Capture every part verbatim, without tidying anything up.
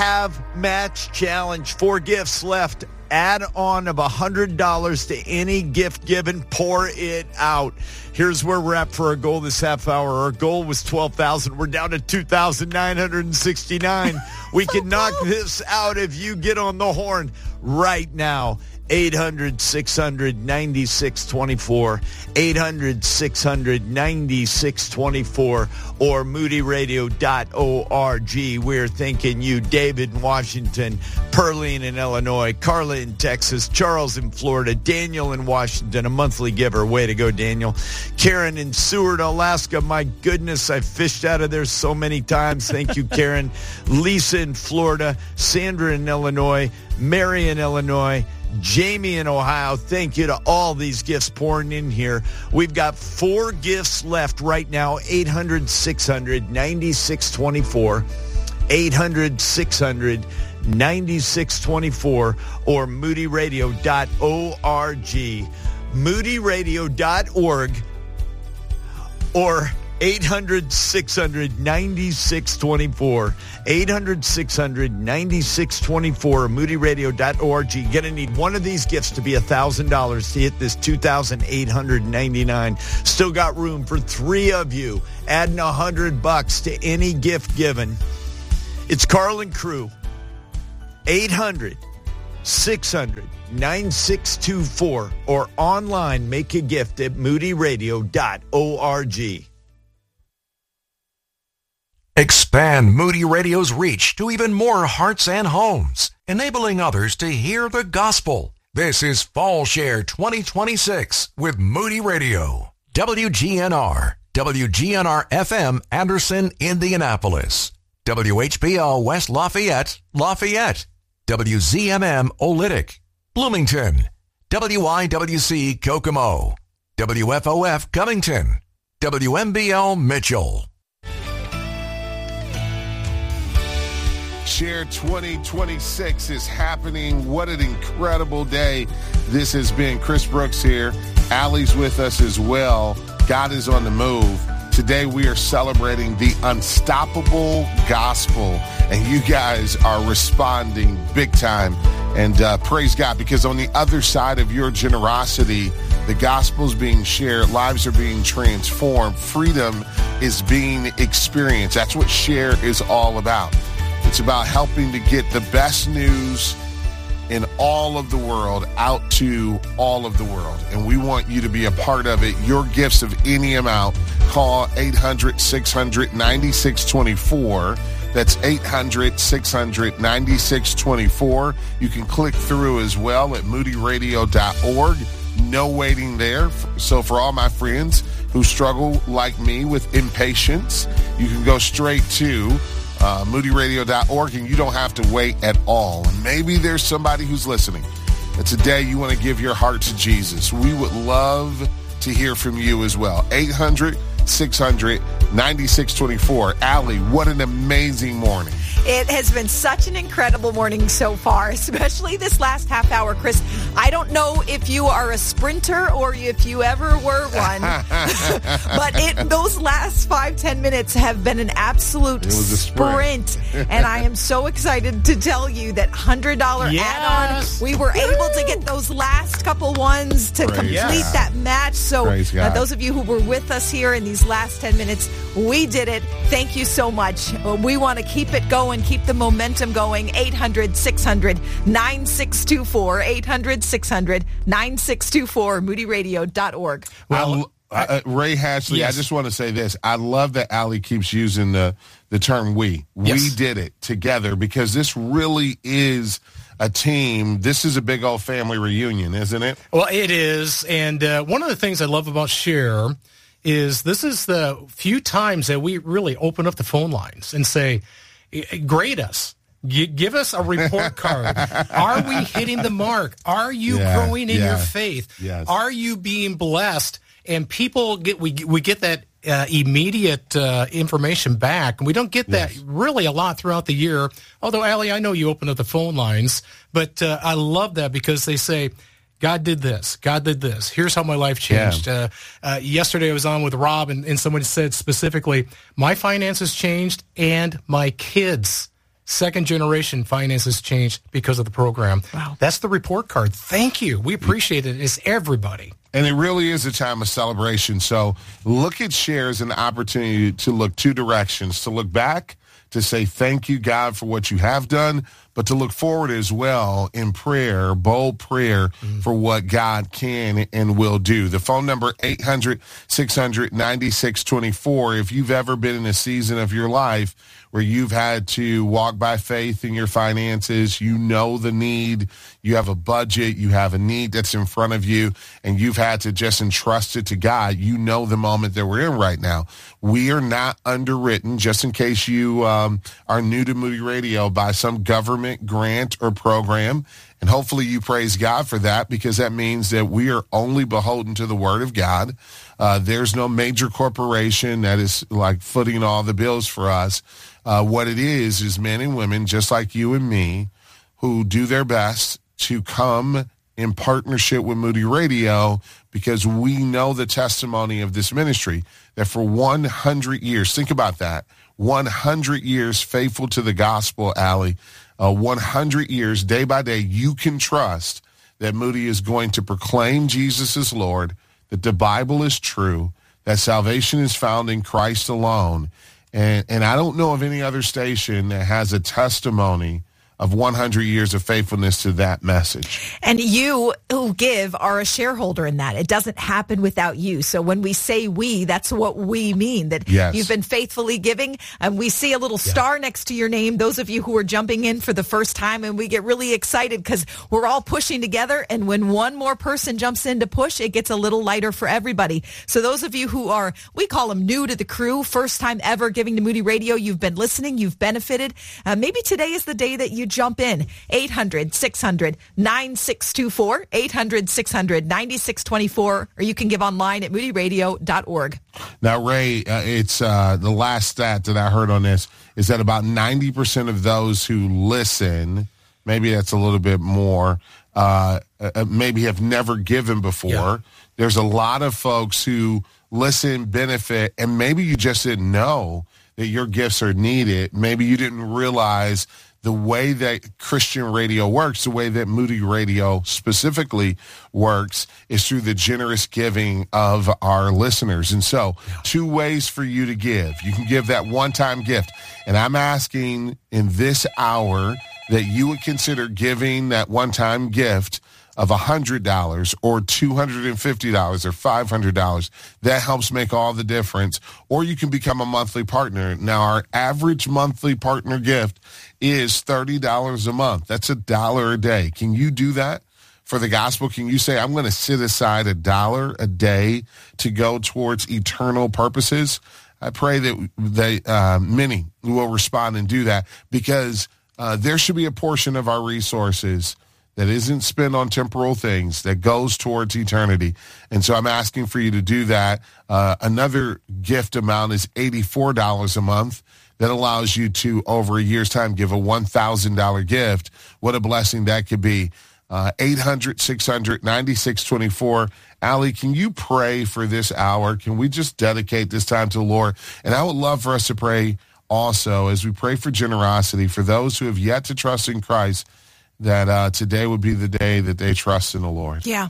have match challenge. Four gifts left. Add on of one hundred dollars to any gift given. Pour it out. Here's where we're at for our goal this half hour. Our goal was twelve thousand. We're down to two thousand nine hundred sixty-nine. We so can knock close. This out if you get on the horn right now. eight hundred, six hundred, ninety-six twenty-four. eight hundred, six hundred, ninety-six twenty-four or moody radio dot org. We're thinking you. David in Washington, Pearline in Illinois, Carla in Texas, Charles in Florida, Daniel in Washington, a monthly giver. Way to go, Daniel. Karen in Seward, Alaska. My goodness, I fished out of there so many times. Thank you, Karen. Lisa in Florida, Sandra in Illinois, Mary in Illinois, Jamie in Ohio. Thank you to all these gifts pouring in here. We've got four gifts left right now. eight hundred, six hundred, ninety-six twenty-four. eight hundred, six hundred, ninety-six twenty-four or moody radio dot org. moody radio dot org or eight hundred, six hundred, ninety-six twenty-four. eight hundred, six hundred, ninety-six twenty-four or moody radio dot org. You're going to need one of these gifts to be one thousand dollars to hit this two thousand eight hundred ninety-nine. Still got room for three of you. Adding one hundred bucks to any gift given. It's Carlin Crew. eight hundred, six hundred, ninety-six twenty-four or online make a gift at moody radio dot org. Expand Moody Radio's reach to even more hearts and homes, enabling others to hear the gospel. This is Fall Share twenty twenty-six with Moody Radio. W G N R, W G N R F M, Anderson, Indianapolis. W H P L West Lafayette, Lafayette. W Z M M Olytic, Bloomington. W I W C Kokomo. W F O F Covington. W M B L Mitchell. Share twenty twenty-six is happening. What an incredible day this has been. Chris Brooks here. Allie's with us as well. God is on the move. Today we are celebrating the unstoppable gospel, and you guys are responding big time. And uh, praise God, because on the other side of your generosity, the gospel is being shared, lives are being transformed, freedom is being experienced. That's what Share is all about. It's about helping to get the best news in all of the world out to all of the world. And we want you to be a part of it. Your gifts of any amount, call eight hundred, six hundred, ninety-six twenty-four. That's eight hundred, six hundred, ninety-six twenty-four. You can click through as well at moody radio dot org. No waiting there. So for all my friends who struggle like me with impatience, you can go straight to Uh, moody radio dot org, and you don't have to wait at all. And maybe there's somebody who's listening that today you want to give your heart to Jesus. We would love to hear from you as well. eight hundred, six hundred, ninety-six twenty-four. Allie, what an amazing morning. It has been such an incredible morning so far, especially this last half hour, Chris. I don't know if you are a sprinter or if you ever were one, but it, those last five, ten minutes have been an absolute it was a sprint. sprint. And I am so excited to tell you that one hundred dollars yes. add-on, we were able to get those last couple ones to Praise complete God. that match. So uh, those of you who were with us here in these last ten minutes, we did it. Thank you so much. We want to keep it going. Keep the momentum going. eight hundred, six hundred, ninety-six twenty-four. eight hundred, six hundred, ninety-six twenty-four. moody radio dot org. Well, I, uh, Ray Hatchley, yes. I just want to say this. I love that Allie keeps using the, the term we. Yes. We did it together, because this really is a team. This is a big old family reunion, isn't it? Well, it is. And uh, one of the things I love about Share is this is the few times that we really open up the phone lines and say, grade us. G- give us a report card. Are we hitting the mark? Are you yeah, growing in yeah. your faith? Yes. Are you being blessed? And people get we we get that uh, immediate uh, information back, and we don't get that yes. really a lot throughout the year. Although, Allie, I know you open up the phone lines, but uh, I love that because they say, God did this. God did this. Here's how my life changed. Yeah. Uh, uh, yesterday I was on with Rob, and, and someone said specifically, my finances changed and my kids' second generation finances changed because of the program. Wow. That's the report card. Thank you. We appreciate it. It's everybody. And it really is a time of celebration. So look at Share as an opportunity to look two directions, to look back, to say thank you, God, for what you have done, but to look forward as well in prayer, bold prayer mm. for what God can and will do. The phone number, eight hundred, six hundred, ninety-six twenty-four. If you've ever been in a season of your life where you've had to walk by faith in your finances, you know the need, you have a budget, you have a need that's in front of you, and you've had to just entrust it to God, you know the moment that we're in right now. We are not underwritten, just in case you um, are new to Moody Radio, by some government grant or program. And hopefully you praise God for that, because that means that we are only beholden to the Word of God. Uh, there's no major corporation that is like footing all the bills for us. Uh, what it is is men and women just like you and me who do their best to come in partnership with Moody Radio, because we know the testimony of this ministry that for one hundred years, think about that, one hundred years faithful to the gospel, Allie, uh, one hundred years, day by day, you can trust that Moody is going to proclaim Jesus is Lord, that the Bible is true, that salvation is found in Christ alone. And, and I don't know of any other station that has a testimony of one hundred years of faithfulness to that message. And you who give are a shareholder in that. It doesn't happen without you. So when we say we, that's what we mean, that yes. you've been faithfully giving. And we see a little star yeah. next to your name, those of you who are jumping in for the first time, and we get really excited because we're all pushing together. And when one more person jumps in to push, it gets a little lighter for everybody. So those of you who are, we call them new to the crew, first time ever giving to Moody Radio, you've been listening, you've benefited. Uh, maybe today is the day that you jump in. eight hundred, six hundred, nine six two four, eight hundred, six hundred, ninety-six twenty-four, or you can give online at moody radio dot org. Now, Ray, uh, it's uh, the last stat that I heard on this is that about ninety percent of those who listen, maybe that's a little bit more, uh, uh, maybe have never given before. Yeah. There's a lot of folks who listen, benefit, and maybe you just didn't know that your gifts are needed. Maybe you didn't realize the way that Christian radio works, the way that Moody Radio specifically works, is through the generous giving of our listeners. And so two ways for you to give. You can give that one-time gift. And I'm asking in this hour that you would consider giving that one-time gift of one hundred dollars or two hundred fifty dollars or five hundred dollars. That helps make all the difference. Or you can become a monthly partner. Now, our average monthly partner gift is thirty dollars a month. That's a dollar a day. Can you do that for the gospel? Can you say, I'm going to sit aside a dollar a day to go towards eternal purposes? I pray that they, uh, many will respond and do that, because uh, there should be a portion of our resources that isn't spent on temporal things, that goes towards eternity. And so I'm asking for you to do that. Uh, another gift amount is eighty-four dollars a month. That allows you to, over a year's time, give a one thousand dollars gift. What a blessing that could be. Uh, eight hundred, six hundred, ninety-six twenty-four. Allie, can you pray for this hour? Can we just dedicate this time to the Lord? And I would love for us to pray also, as we pray for generosity, for those who have yet to trust in Christ, that uh, today would be the day that they trust in the Lord. Yeah.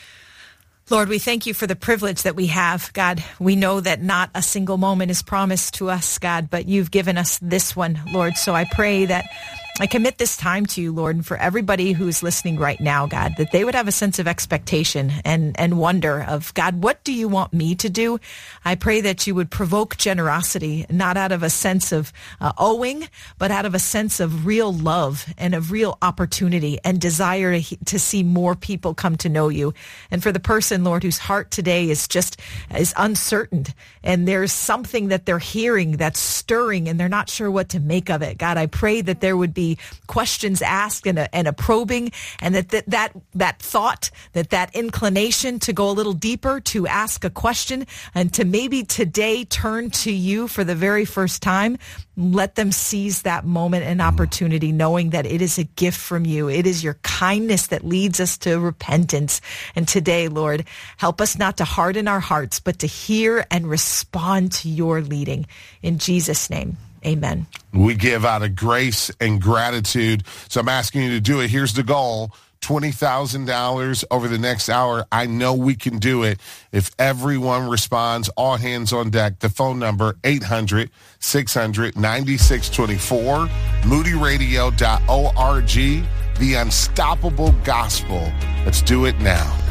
Lord, we thank you for the privilege that we have. God, we know that not a single moment is promised to us, God, but you've given us this one, Lord. So I pray that I commit this time to you, Lord, and for everybody who's listening right now, God, that they would have a sense of expectation and, and wonder of, God, what do you want me to do? I pray that you would provoke generosity, not out of a sense of uh, owing, but out of a sense of real love and of real opportunity and desire to, to see more people come to know you. And for the person, Lord, whose heart today is just is uncertain, and there's something that they're hearing that's stirring and they're not sure what to make of it, God, I pray that there would be questions asked and a, and a probing, and that, that that that thought, that that inclination to go a little deeper, to ask a question, and to maybe today turn to you for the very first time. Let them seize that moment and opportunity, knowing that it is a gift from you. It is your kindness that leads us to repentance. And today, Lord, help us not to harden our hearts, but to hear and respond to your leading. In Jesus' name, Amen. We give out of grace and gratitude. So I'm asking you to do it. Here's the goal. twenty thousand dollars over the next hour. I know we can do it if everyone responds. All hands on deck. The phone number, eight hundred, six hundred, ninety-six twenty-four, moody radio dot org. The Unstoppable Gospel. Let's do it now.